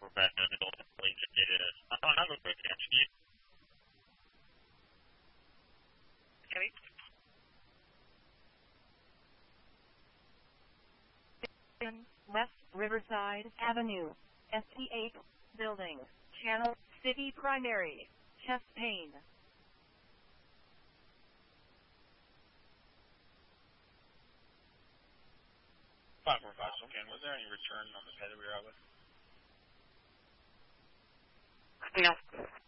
West Riverside Avenue, ST8, Building, Channel, City Primary, Chest Pain. 545 Spokane, was there any return on the pay that we were out with? Yeah.